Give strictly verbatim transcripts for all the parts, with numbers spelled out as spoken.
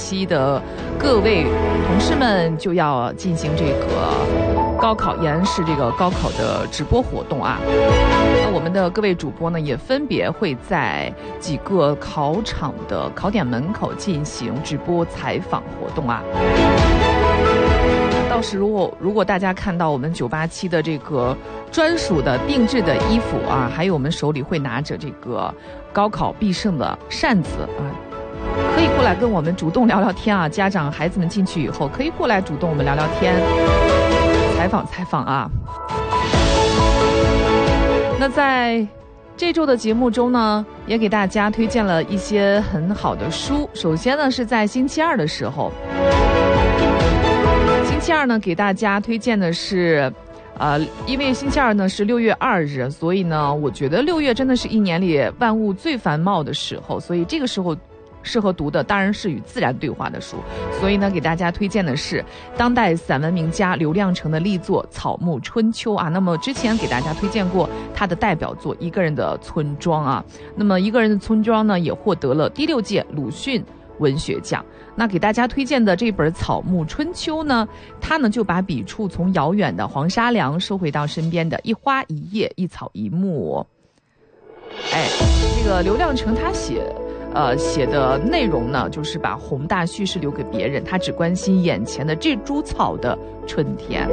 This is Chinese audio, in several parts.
期的各位同事们就要进行这个高考延安市这个高考的直播活动啊。那我们的各位主播呢，也分别会在几个考场的考点门口进行直播采访活动啊。到时如果如果大家看到我们九八七的这个专属的定制的衣服啊，还有我们手里会拿着这个高考必胜的扇子啊，可以过来跟我们主动聊聊天啊。家长孩子们进去以后可以过来主动我们聊聊天，采访采访啊。那在这周的节目中呢，也给大家推荐了一些很好的书。首先呢，是在星期二的时候，星期二呢给大家推荐的是呃，因为星期二呢是六月二日，所以呢我觉得六月真的是一年里万物最繁茂的时候，所以这个时候适合读的当然是与自然对话的书。所以呢给大家推荐的是当代散文名家刘亮程的力作《草木春秋》啊。那么之前给大家推荐过他的代表作《一个人的村庄》啊，那么《一个人的村庄》呢也获得了第六届鲁迅文学奖。那给大家推荐的这本《草木春秋》呢，它呢就把笔触从遥远的黄沙梁收回到身边的一花一叶一草一木。哎，这个刘亮程他写呃写的内容呢，就是把宏大叙事留给别人，他只关心眼前的这株草的春天。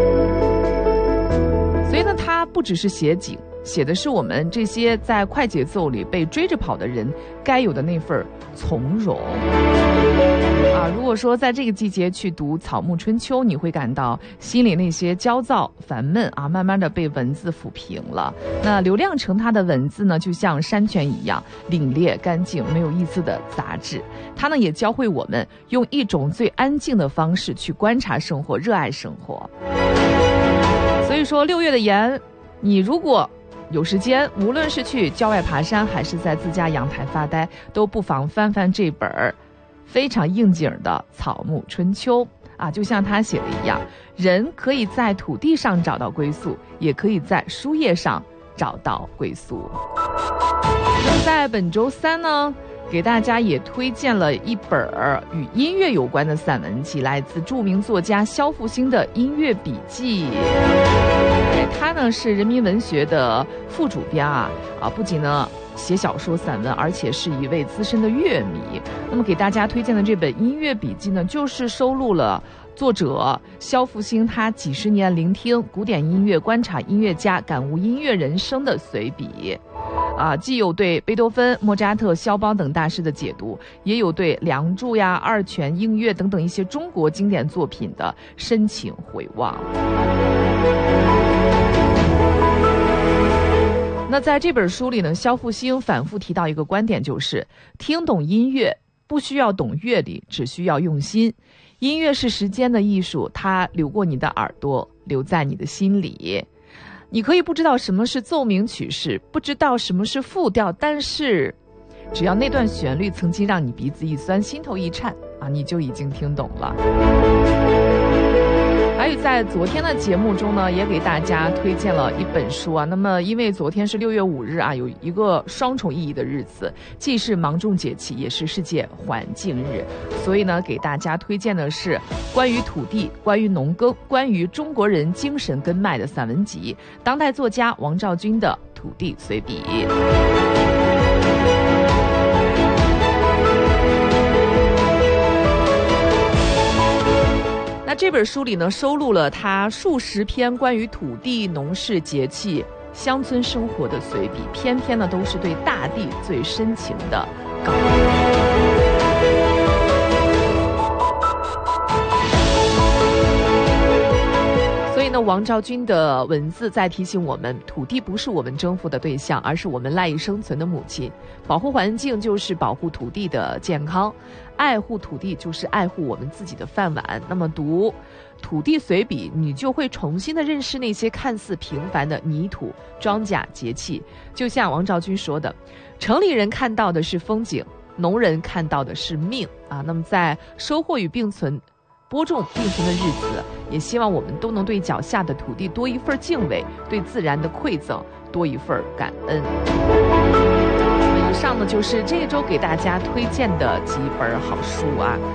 所以呢，他不只是写景，写的是我们这些在快节奏里被追着跑的人该有的那份从容啊。如果说在这个季节去读《草木春秋》，你会感到心里那些焦躁烦闷啊，慢慢的被文字抚平了。那刘亮程他的文字呢，就像山泉一样凛冽干净，没有一丝的杂质。他呢也教会我们用一种最安静的方式去观察生活，热爱生活。所以说六月的延安，你如果有时间，无论是去郊外爬山，还是在自家阳台发呆，都不妨翻翻这本非常应景的《草木春秋》啊。就像他写的一样，人可以在土地上找到归宿，也可以在书页上找到归宿。那么在本周三呢，给大家也推荐了一本与音乐有关的散文集，来自著名作家萧复兴的《音乐笔记》。他呢是人民文学的副主编啊啊，不仅呢写小说散文，而且是一位资深的乐迷。那么给大家推荐的这本《音乐笔记》呢，就是收录了作者萧复兴他几十年聆听古典音乐、观察音乐家、感悟音乐人生的随笔。啊，既有对贝多芬、莫扎特、肖邦等大师的解读，也有对梁祝呀、二泉映月等等一些中国经典作品的深情回望。那在这本书里呢，萧复兴反复提到一个观点，就是听懂音乐不需要懂乐理，只需要用心。音乐是时间的艺术，它流过你的耳朵，留在你的心里。你可以不知道什么是奏鸣曲式，不知道什么是复调，但是只要那段旋律曾经让你鼻子一酸，心头一颤啊，你就已经听懂了。还有在昨天的节目中呢，也给大家推荐了一本书啊。那么因为昨天是六月五日啊，有一个双重意义的日子，既是芒种节气，也是世界环境日，所以呢给大家推荐的是关于土地、关于农耕、关于中国人精神根脉的散文集，当代作家王兆军的《土地随笔》。那这本书里呢，收录了他数十篇关于土地、农事、节气、乡村生活的随笔，篇篇呢都是对大地最深情的告白。所以呢，王兆军的文字在提醒我们，土地不是我们征服的对象，而是我们赖以生存的母亲。保护环境就是保护土地的健康，爱护土地就是爱护我们自己的饭碗。那么读土地随笔，你就会重新的认识那些看似平凡的泥土、庄稼、节气。就像王兆军说的，城里人看到的是风景，农人看到的是命啊。那么在收获与并存播种并存的日子，也希望我们都能对脚下的土地多一份敬畏，对自然的馈赠多一份感恩。以上呢就是这一周给大家推荐的几本好书啊。